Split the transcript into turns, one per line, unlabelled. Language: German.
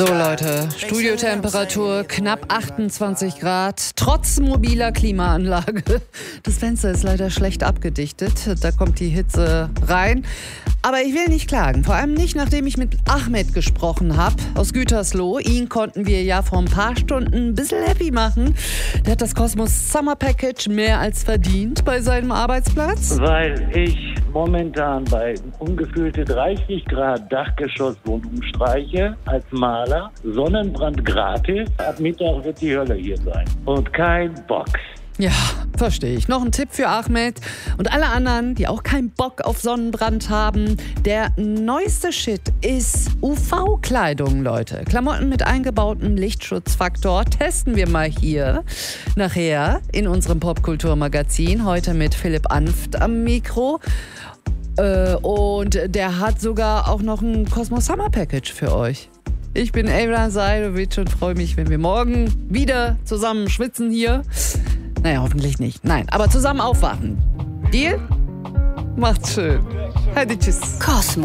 So Leute, Studiotemperatur knapp 28 Grad, trotz mobiler Klimaanlage. Das Fenster ist leider schlecht abgedichtet, da kommt die Hitze rein. Aber ich will nicht klagen, vor allem nicht, nachdem ich mit Ahmed gesprochen habe aus Gütersloh. Ihn konnten wir ja vor ein paar Stunden ein bisschen happy machen. Der hat das Cosmos Summer Package mehr als verdient bei seinem Arbeitsplatz.
Weil ich momentan bei ungefühlte 30 Grad Dachgeschosswohnung streiche als Maler. Sonnenbrand gratis. Ab Mittag wird die Hölle hier sein. Und kein Bock.
Ja, verstehe ich. Noch ein Tipp für Ahmed und alle anderen, die auch keinen Bock auf Sonnenbrand haben. Der neueste Shit ist UV-Kleidung, Leute. Klamotten mit eingebautem Lichtschutzfaktor testen wir mal hier nachher in unserem Popkulturmagazin. Heute mit Philipp Anft am Mikro. Und der hat sogar auch noch ein Cosmos Summer Package für euch. Ich bin Evra Sajdovic und freue mich, wenn wir morgen wieder zusammen schwitzen hier. Naja, hoffentlich nicht. Nein, aber zusammen aufwachen. Deal? Macht's schön. Heidi, tschüss.
Cosmos.